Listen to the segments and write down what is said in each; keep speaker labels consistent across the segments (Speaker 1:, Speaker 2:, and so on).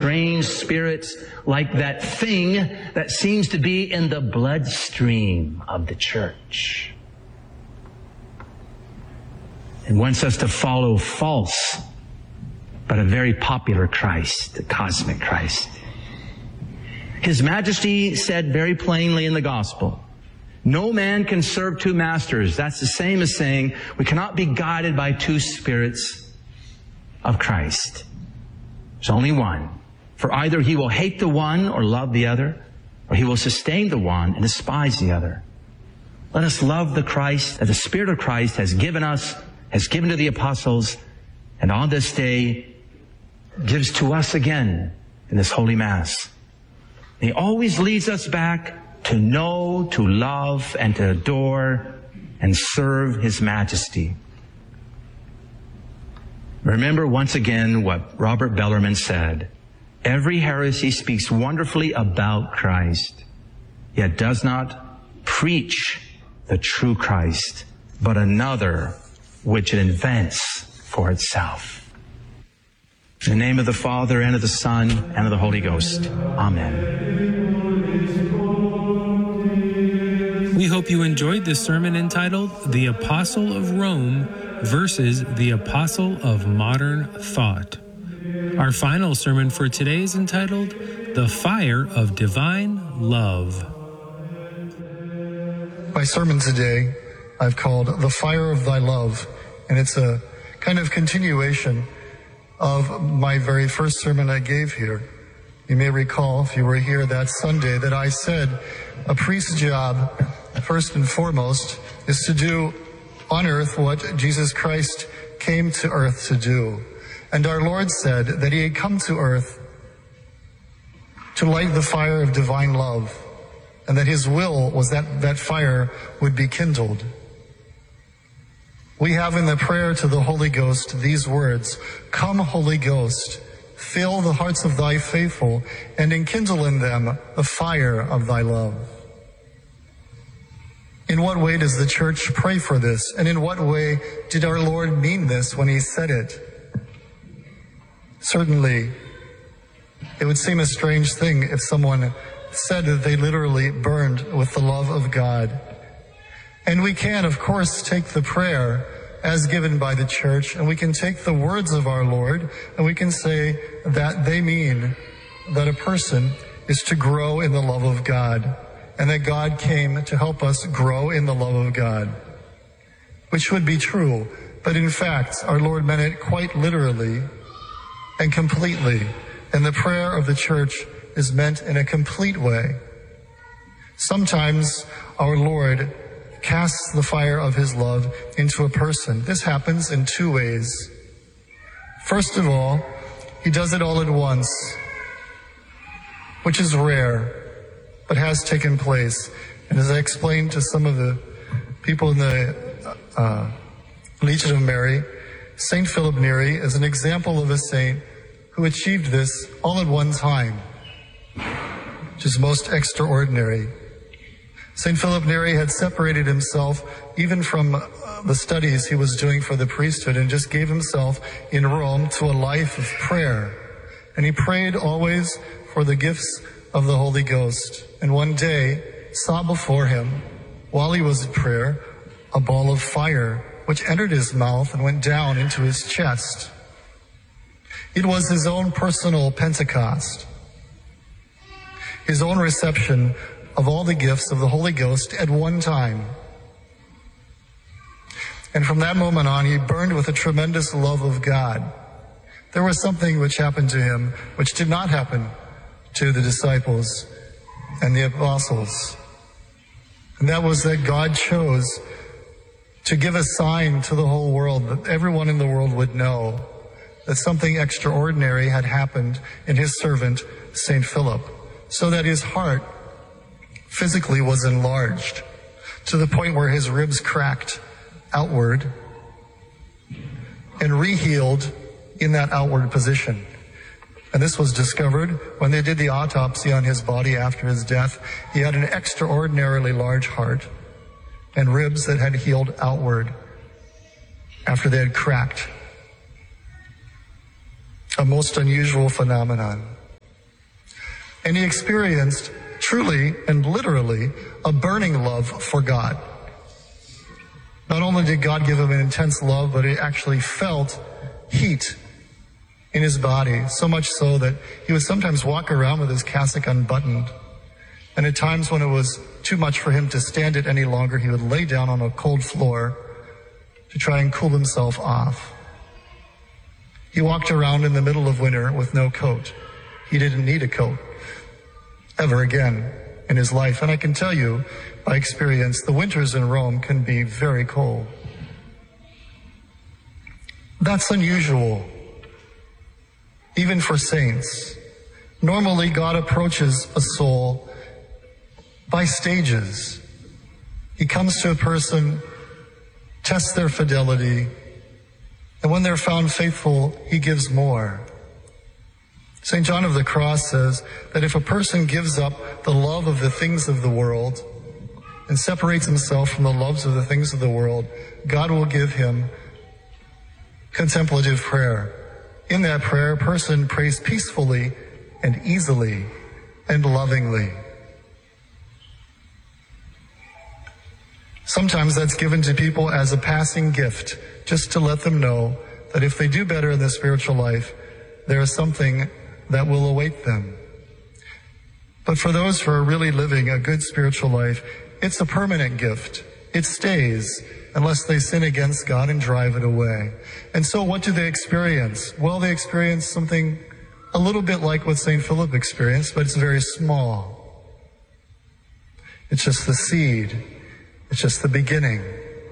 Speaker 1: strange spirits like that thing that seems to be in the bloodstream of the church. It wants us to follow false, but a very popular Christ, the cosmic Christ. His Majesty said very plainly in the gospel, no man can serve two masters. That's the same as saying we cannot be guided by two spirits of Christ. There's only one. For either he will hate the one or love the other, or he will sustain the one and despise the other. Let us love the Christ that the Spirit of Christ has given us, has given to the apostles, and on this day gives to us again in this Holy Mass. He always leads us back to know, to love, and to adore and serve His Majesty. Remember once again what Robert Bellarmine said. Every heresy speaks wonderfully about Christ, yet does not preach the true Christ, but another which it invents for itself. In the name of the Father, and of the Son, and of the Holy Ghost. Amen.
Speaker 2: We hope you enjoyed this sermon entitled The Apostle of Rome versus the Apostle of Modern Thought. Our final sermon for today is entitled The Fire of Divine Love.
Speaker 3: My sermon today I've called The Fire of Thy Love, and it's a kind of continuation of my very first sermon I gave here. You may recall, if you were here that Sunday, that I said a priest's job, first and foremost, is to do on earth what Jesus Christ came to earth to do. And our Lord said that He had come to earth to light the fire of divine love, and that His will was that that fire would be kindled. We have in the prayer to the Holy Ghost these words, "Come, Holy Ghost, fill the hearts of Thy faithful, and enkindle in them the fire of Thy love." In what way does the Church pray for this? And in what way did our Lord mean this when He said it? Certainly, it would seem a strange thing if someone said that they literally burned with the love of God. And we can, of course, take the prayer as given by the Church, and we can take the words of our Lord, and we can say that they mean that a person is to grow in the love of God, and that God came to help us grow in the love of God, which would be true. But in fact, our Lord meant it quite literally and completely, and the prayer of the Church is meant in a complete way. Sometimes our Lord casts the fire of His love into a person. This happens in two ways. First of all, He does it all at once, which is rare, but has taken place. And as I explained to some of the people in the Legion of Mary, Saint Philip Neri is an example of a saint who achieved this all at one time, which is most extraordinary. Saint Philip Neri had separated himself even from the studies he was doing for the priesthood and just gave himself in Rome to a life of prayer. And he prayed always for the gifts of the Holy Ghost. And one day saw before him, while he was in prayer, a ball of fire which entered his mouth and went down into his chest. It was his own personal Pentecost, his own reception of all the gifts of the Holy Ghost at one time. And from that moment on, he burned with a tremendous love of God. There was something which happened to him which did not happen to the disciples and the apostles. And that was that God chose to give a sign to the whole world, that everyone in the world would know that something extraordinary had happened in His servant, Saint Philip, so that his heart physically was enlarged to the point where his ribs cracked outward and rehealed in that outward position. And this was discovered when they did the autopsy on his body after his death. He had an extraordinarily large heart and ribs that had healed outward after they had cracked. A most unusual phenomenon. And he experienced truly and literally a burning love for God. Not only did God give him an intense love, but he actually felt heat in his body, so much so that he would sometimes walk around with his cassock unbuttoned. And at times when it was too much for him to stand it any longer, he would lay down on a cold floor to try and cool himself off. He walked around in the middle of winter with no coat. He didn't need a coat ever again in his life. And I can tell you by experience, the winters in Rome can be very cold. That's unusual, even for saints. Normally, God approaches a soul by stages. He comes to a person, tests their fidelity, and when they're found faithful, he gives more. St. John of the Cross says that if a person gives up the love of the things of the world and separates himself from the loves of the things of the world, God will give him contemplative prayer. In that prayer, a person prays peacefully and easily and lovingly. Sometimes that's given to people as a passing gift, just to let them know that if they do better in the spiritual life, there is something that will await them. But for those who are really living a good spiritual life, it's a permanent gift. It stays unless they sin against God and drive it away. And so what do they experience? Well, they experience something a little bit like what St. Philip experienced, but it's very small. It's just the seed. It's just the beginning.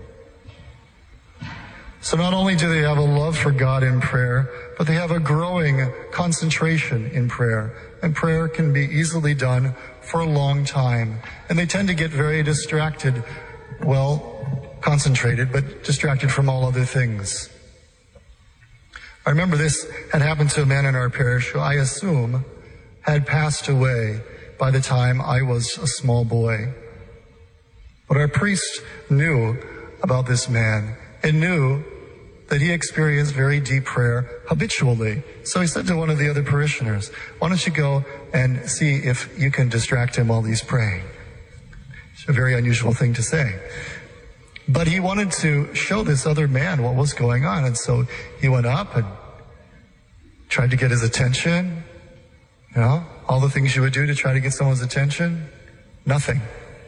Speaker 3: So not only do they have a love for God in prayer, but they have a growing concentration in prayer. And prayer can be easily done for a long time. And they tend to get very distracted, concentrated, but distracted from all other things. I remember this had happened to a man in our parish who I assume had passed away by the time I was a small boy. But our priest knew about this man and knew that he experienced very deep prayer habitually. So he said to one of the other parishioners, why don't you go and see if you can distract him while he's praying? It's a very unusual thing to say. But he wanted to show this other man what was going on. And so he went up and tried to get his attention. You know, all the things you would do to try to get someone's attention. Nothing.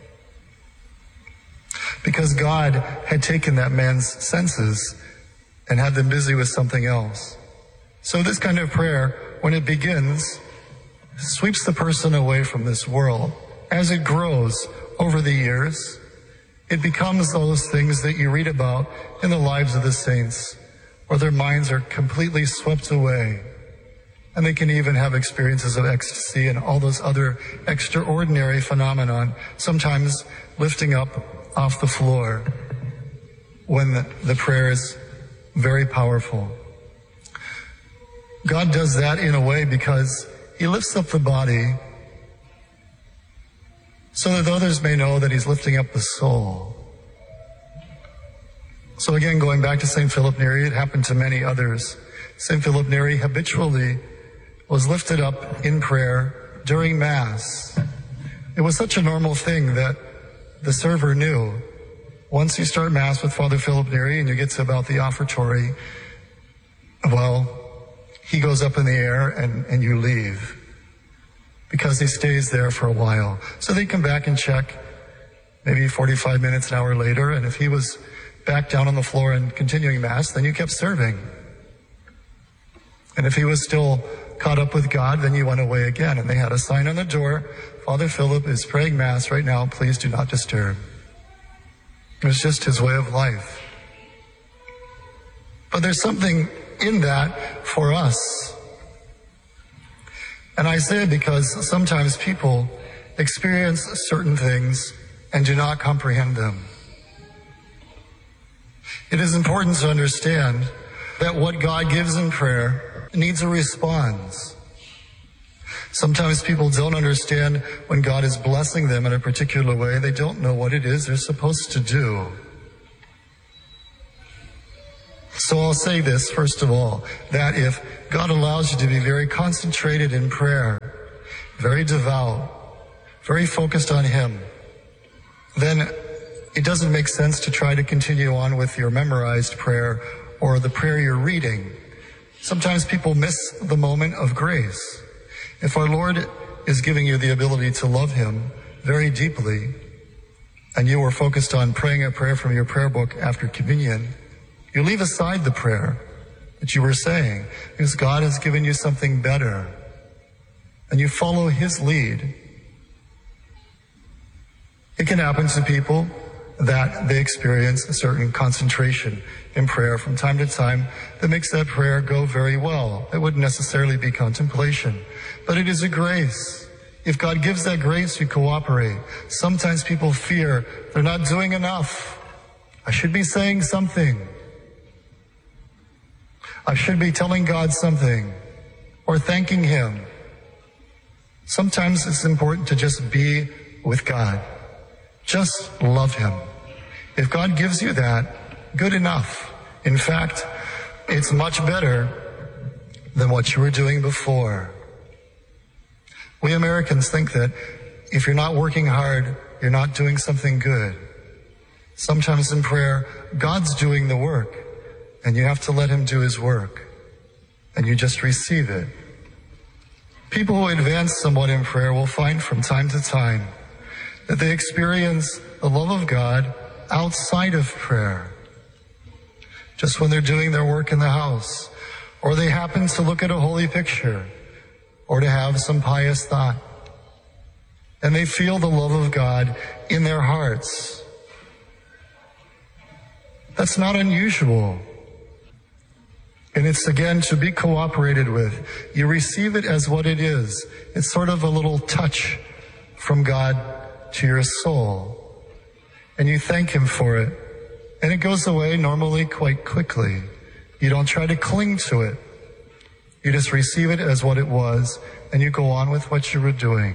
Speaker 3: Because God had taken that man's senses and had them busy with something else. So this kind of prayer, when it begins, sweeps the person away from this world. As it grows over the years, it becomes those things that you read about in the lives of the saints, where their minds are completely swept away. And they can even have experiences of ecstasy and all those other extraordinary phenomenon, sometimes lifting up off the floor when the prayer is very powerful. God does that in a way because he lifts up the body so that others may know that he's lifting up the soul. So again, going back to St. Philip Neri, it happened to many others. St. Philip Neri habitually was lifted up in prayer during Mass. It was such a normal thing that the server knew. Once you start Mass with Father Philip Neri and you get to about the offertory, he goes up in the air and you leave because he stays there for a while. So they come back and check maybe 45 minutes, an hour later, and if he was back down on the floor and continuing Mass, then you kept serving. And if he was still caught up with God, then you went away again. And they had a sign on the door, Father Philip is praying Mass right now, please do not disturb. It was just his way of life. But there's something in that for us. And I say it because sometimes people experience certain things and do not comprehend them. It is important to understand that what God gives in prayer needs a response. Sometimes people don't understand when God is blessing them in a particular way. They don't know what it is they're supposed to do. So I'll say this, first of all, that if God allows you to be very concentrated in prayer, very devout, very focused on Him, then it doesn't make sense to try to continue on with your memorized prayer or the prayer you're reading. Sometimes people miss the moment of grace. If our Lord is giving you the ability to love Him very deeply, and you are focused on praying a prayer from your prayer book after communion, you leave aside the prayer that you were saying because God has given you something better, and you follow His lead. It can happen to people that they experience a certain concentration in prayer from time to time that makes that prayer go very well. It wouldn't necessarily be contemplation, but it is a grace. If God gives that grace, you cooperate. Sometimes people fear they're not doing enough. I should be saying something. I should be telling God something or thanking Him. Sometimes it's important to just be with God. Just love Him. If God gives you that, good enough. In fact, it's much better than what you were doing before. We Americans think that if you're not working hard, you're not doing something good. Sometimes in prayer, God's doing the work, and you have to let Him do His work, and you just receive it. People who advance somewhat in prayer will find from time to time that they experience the love of God outside of prayer. Just when they're doing their work in the house, or they happen to look at a holy picture, or to have some pious thought, and they feel the love of God in their hearts. That's not unusual. And it's, again, to be cooperated with. You receive it as what it is. It's sort of a little touch from God to your soul. And you thank Him for it. And it goes away normally quite quickly. You don't try to cling to it. You just receive it as what it was, and you go on with what you were doing.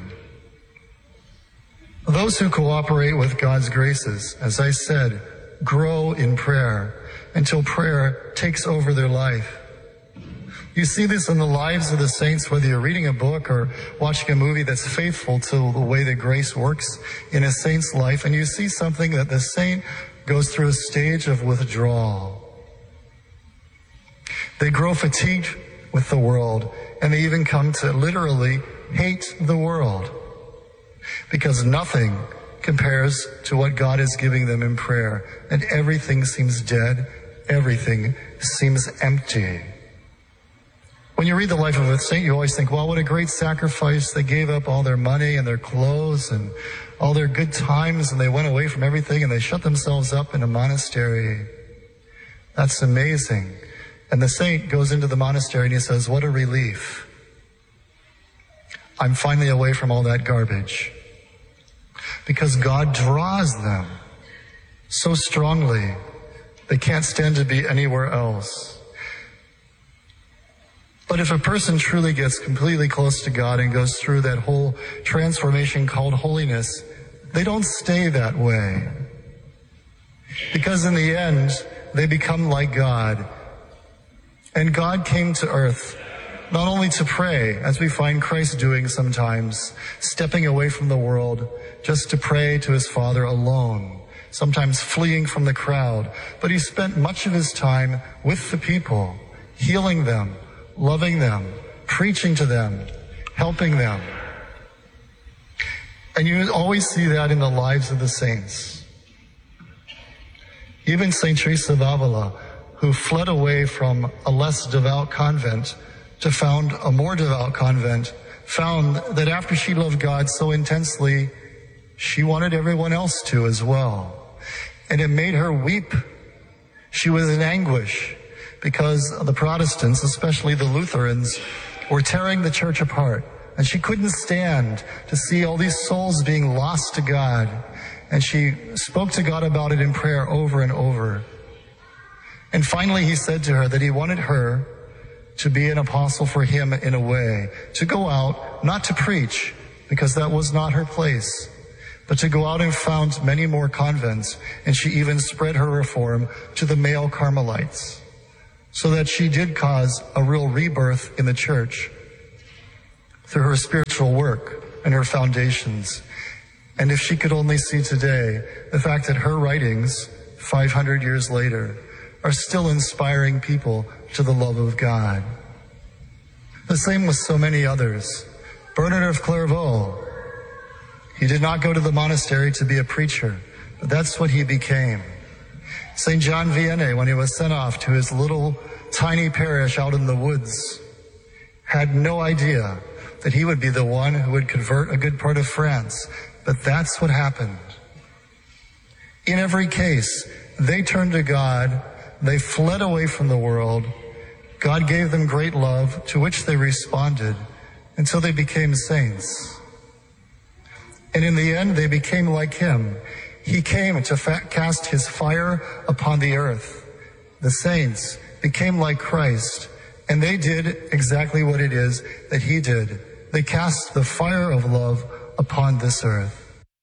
Speaker 3: Those who cooperate with God's graces, as I said, grow in prayer until prayer takes over their life. You see this in the lives of the saints, whether you're reading a book or watching a movie that's faithful to the way that grace works in a saint's life, and you see something that the saint goes through a stage of withdrawal. They grow fatigued with the world, and they even come to literally hate the world, because nothing compares to what God is giving them in prayer, and everything seems dead, everything seems empty. When you read the life of a saint, you always think, well, what a great sacrifice. They gave up all their money and their clothes and all their good times, and they went away from everything, and they shut themselves up in a monastery. That's amazing. And the saint goes into the monastery and he says, what a relief. I'm finally away from all that garbage. Because God draws them so strongly, they can't stand to be anywhere else. But if a person truly gets completely close to God and goes through that whole transformation called holiness, they don't stay that way. Because in the end, they become like God. And God came to earth not only to pray, as we find Christ doing sometimes, stepping away from the world just to pray to His Father alone, sometimes fleeing from the crowd, but He spent much of His time with the people, healing them, loving them, preaching to them, helping them. And you always see that in the lives of the saints. Even St. Teresa of Avila, who fled away from a less devout convent to found a more devout convent, found that after she loved God so intensely, she wanted everyone else to as well. And it made her weep. She was in anguish because the Protestants, especially the Lutherans, were tearing the church apart. And she couldn't stand to see all these souls being lost to God. And she spoke to God about it in prayer over and over. And finally he said to her that he wanted her to be an apostle for him in a way, to go out, not to preach, because that was not her place, but to go out and found many more convents. And she even spread her reform to the male Carmelites, so that she did cause a real rebirth in the church. through her spiritual work and her foundations. And if she could only see today the fact that her writings, 500 years later, are still inspiring people to the love of God. The same with so many others. Bernard of Clairvaux, he did not go to the monastery to be a preacher, but that's what he became. St. John Vianney, when he was sent off to his little tiny parish out in the woods, had no idea that he would be the one who would convert a good part of France, but that's what happened. In every case, they turned to God, they fled away from the world, God gave them great love, to which they responded, until they became saints. And in the end, they became like him. He came to cast his fire upon the earth. The saints became like Christ, and they did exactly what it is that he did. They cast the fire of love upon this earth.